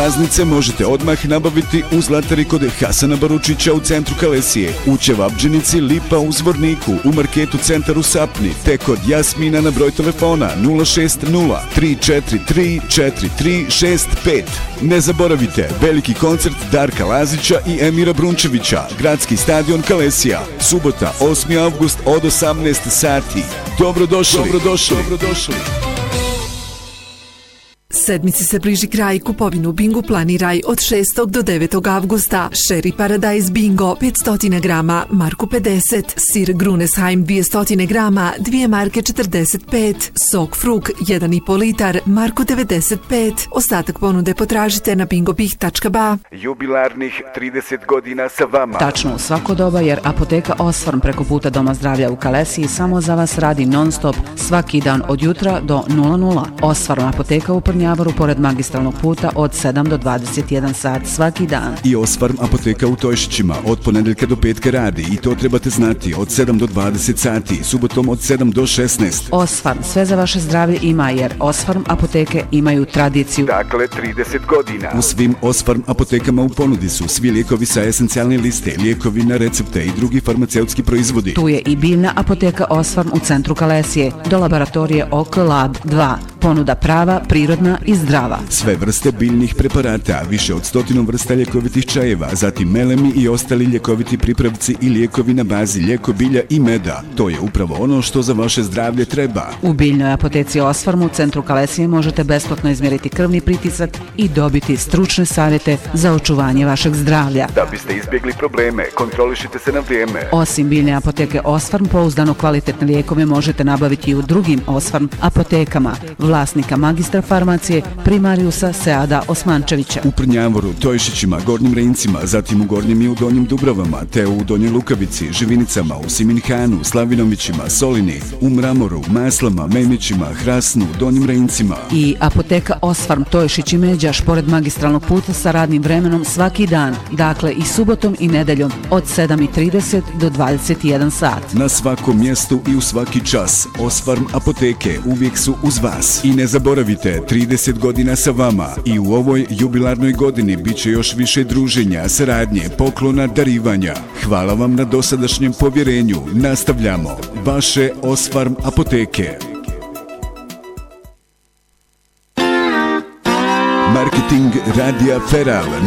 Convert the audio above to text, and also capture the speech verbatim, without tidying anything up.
Slaznice možete odmah nabaviti u Zlatari kod Hasana Baručića u centru Kalesije, u Ćevabdžinici, Lipa u Zvorniku, u Marketu Centar u Sapni, te kod Jasmina na broj telefona nula šest nula tri četiri tri četiri tri šest pet. Ne zaboravite, veliki koncert Darka Lazića i Emira Brunčevića, Gradski stadion Kalesija, subota osmi avgust od osamnaest sati. Dobrodošli, dobrodošli, dobrodošli. Sedmici se bliži kraj, kupovinu u Bingu planiraj od šestog do devetog avgusta. Sherry Paradise Bingo petsto grama, marku pedeset, sir Grunesheim dvjesto grama, dvije marke četrdeset pet, sok Fruk jedan i po litar, marku devedeset pet. Ostatak ponude potražite na bingobih tačka ba. Jubilarnih trideset godina sa vama. Tačno u svako doba, jer apoteka Osfarm preko puta Doma zdravlja u Kalesiji samo za vas radi non stop svaki dan od jutra do nula nula. Osfarm apoteka u Prnjavaru pored magistralnog puta od sedam do dvadeset jedan sat svaki dan. I Osfarm apoteka u Tojšićima od ponedeljka do petka radi i to trebate znati od sedam do dvadeset sati, subotom od sedam do šesnaest. Osfarm, sve za vaše zdravlje ima, jer Osfarm apoteke imaju tradiciju. Dakle, trideset godina. U svim Osfarm apotekama u ponudi su svi lijekovi sa esencijalne liste, lijekovi na recepte i drugi farmaceutski proizvodi. Tu je i biljna apoteka Osfarm u centru Kalesije, do laboratorije O K Lab dva. Ponuda prava, prirodna i zdrava. Sve vrste biljnih preparata, više od stotinu vrsta ljekovitih čajeva, zatim melemi i ostali ljekoviti pripravci i lijekovi na bazi ljeko bilja i meda. To je upravo ono što za vaše zdravlje treba. U biljnoj apoteci Osfarm u centru Kalesije možete besplatno izmjeriti krvni pritisak i dobiti stručne savjete za očuvanje vašeg zdravlja. Da biste izbjegli probleme, kontrolišite se na vrijeme. Osim biljne apoteke Osfarm, pouzdano kvalitetne lijekove možete nabaviti i u drugim Osfarm apotekama, vlasnika magistra farmacije Primariusa Seada Osmančevića. U Prnjavoru, Tojšićima, Gornjim Rencima, zatim u Gornjim i u Donjim Dubrovama, te u Donjoj Lukavici, Živinicama, u Siminhanu, Slavinovićima, Solini, u Mramoru, Maslama, Memićima, Hrasnu, Donjim Rencima. I apoteka Osfarm Tojšić i Međaš pored magistralnog puta sa radnim vremenom svaki dan, dakle i subotom i nedeljom od sedam i trideset do dvadeset jedan sat. Na svakom mjestu i u svaki čas Osfarm apoteke uvijek su uz vas. I ne zaboravite, trideset godina sa vama i u ovoj jubilarnoj godini bit će još više druženja, saradnje, poklona, darivanja. Hvala vam na dosadašnjem povjerenju. Nastavljamo. Vaše Osfarm apoteke. Marketing Radija Feral